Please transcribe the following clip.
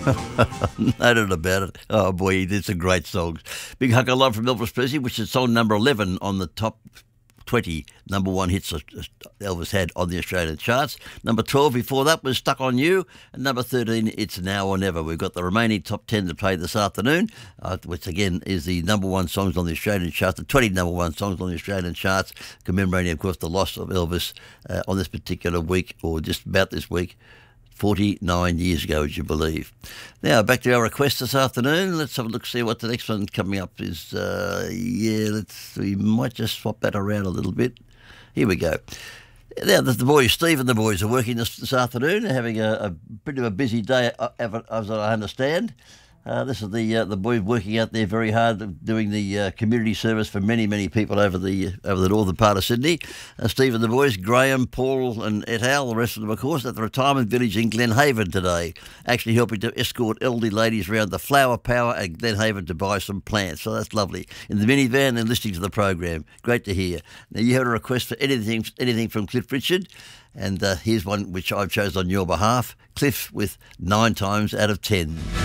No doubt about it. Oh boy, he did some great songs. Big Hunk of Love from Elvis Presley, which is song number 11 on the top 20 number one hits Elvis had on the Australian charts. Number 12 before that was Stuck on You, and number 13, It's Now or Never. We've got the remaining top 10 to play this afternoon, which again is the number one songs on the Australian charts, the 20 number one songs on the Australian charts, commemorating, of course, the loss of Elvis on this particular week, or just about this week. 49 years ago, would you believe? Now, back to our request this afternoon. Let's have a look, see what the next one coming up is. We might just swap that around a little bit. Here we go. Now, the boys, Steve and the boys are working this afternoon. They're having a bit of a busy day, as I understand. This is the boys working out there very hard, doing the community service for many, many people over the northern part of Sydney. Steve and the boys, Graham, Paul and et al., the rest of them, of course, at the retirement village in Glenhaven today, actually helping to escort elderly ladies around the Flower Power at Glenhaven to buy some plants. So that's lovely. In the minivan and listening to the program. Great to hear. Now, you had a request for anything from Cliff Richard, and here's one which I've chosen on your behalf. Cliff with 9 times out of 10.